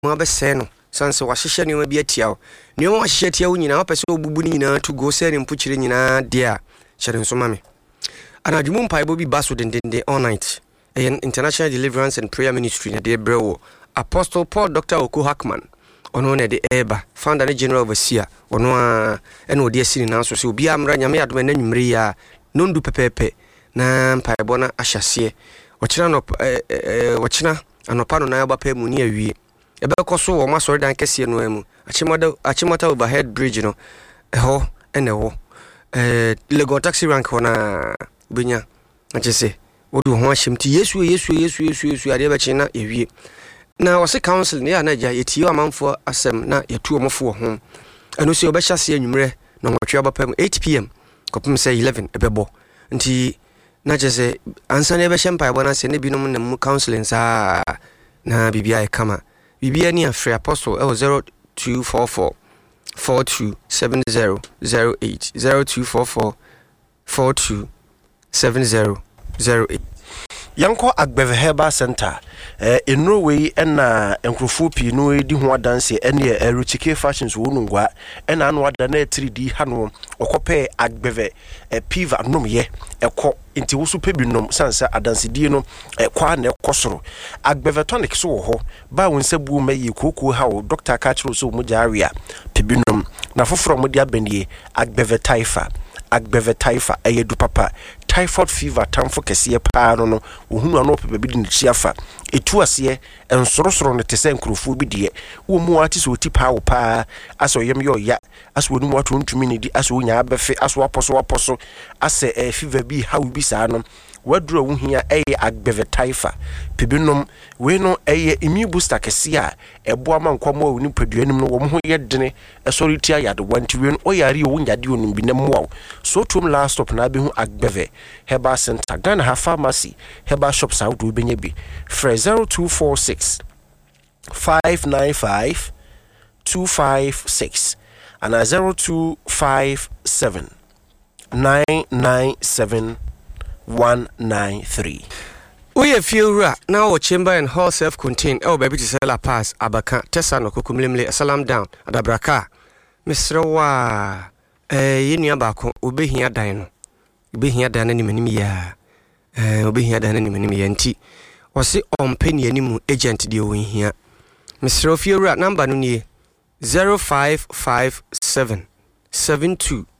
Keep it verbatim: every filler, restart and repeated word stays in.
mo abese no sanse wa hihye ne bi atia wo ne wo hihye tia wo nyina opese obubu ni nyina to go se ne mpuchire nyina de a hyere nso ma me anadwum paibo bi baso dendende all night a International Deliverance and Prayer Ministry na de brewo Apostle Paul Doctor Oko Hackman ono na de eba founder and general overseer ono a ene odi asiri na so se obi amra nyame adom na nwumre ya nondu pepepe na paibo na ahyase ochira no ochira anopa no na aba pa mu ni awie ebe koso wo masori dan kese no amu achimota achimota overhead bridge no eho ene wo eh Lagos taxi rank na benya achese wodu ho ahyemti yesu yesu yesu yesu yesu ade be china ewie na wose council ne ya na ja yeti amanfo asem na yetu omofo ho eno se obehya se anwumre na nwotwe abapam eight p m kopum say eleven ebebo nti na jese ansa na ebehya mpa ebo na se ne binom na mu counseling sa na bibia e kama bibia ni afre apostle e zero two four four four two seven zero zero eight zero two four four four two seven zero zero eight. Yanko Agbeve Herbal Center eh in Norway na enkrofo pi no edi ho adanse ene Eruchike Fashions wonungwa ena anu ada na three D hano okope Agbeve eh, piva nom ye ekọ nti wo super binom sansa adanse die no ekwa na ekosoro Agbeve tonic so ho ba won sabu mayi kokoo ha wo Doctor Kachiro so mu jaria pibinom na foforo mo dia banie Agbeve Taifa Agbeve Taifa eyedu papa typhoid fever tamfo kese pa no no ohunu ano pepe bi di chiafa etu ase ensorosoro ne tese nkrofo bi de wo mu ati so tipa wo pa aso yem yo ya aso wonu wato ntumi ne di aso nya abefe aso aposo aposo ase e fever bi ha bi sa no waduro wo hia eye Agbeve Taifa pibinom we no eye immune booster kese a ebo ama nkwamo a oni paduanim no wo ho ye dene esori tia yade wanti we no oyare wo nyade onum bi ne mo so tum last stop na be hu Agbeve Herbal Center Ghana ha pharmacy herbal shops out do benye bi for zero two four six five nine five two five six and a zero two five seven nine nine seven one nine three. We a few now or chamber and hall self contained oh baby to sell a pass abaka tessa no kukumlimle salam down adabraka Mister Wa eh yini abako obe hia dan no obe hia dan na nimanim ya eh obe hia dan na nimanim ya nti wose ompani animu agent de o hia Mister Ofiora number no nie zero five five seven seven two